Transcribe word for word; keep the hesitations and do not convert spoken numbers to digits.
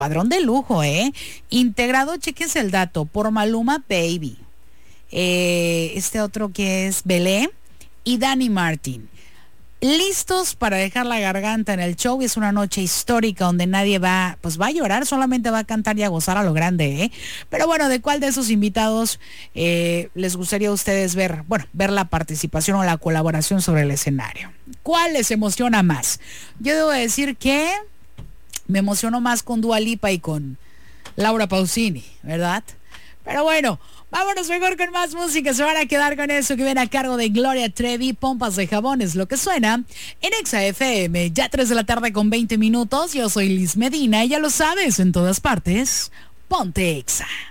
Padrón de lujo, ¿eh? Integrado, chequense el dato, por Maluma Baby. Eh, este otro que es Belé y Dani Martin. Listos para dejar la garganta en el show. Es una noche histórica donde nadie va, pues va a llorar, solamente va a cantar y a gozar a lo grande, ¿eh? Pero bueno, ¿de cuál de esos invitados eh, les gustaría a ustedes ver, bueno, ver la participación o la colaboración sobre el escenario? ¿Cuál les emociona más? Yo debo decir que me emocionó más con Dua Lipa y con Laura Pausini, ¿verdad? Pero bueno, vámonos mejor con más música. Se van a quedar con eso que viene a cargo de Gloria Trevi. Pompas de jabón es lo que suena en Exa F M. Ya tres de la tarde con veinte minutos. Yo soy Liz Medina y ya lo sabes, en todas partes, ponte Exa.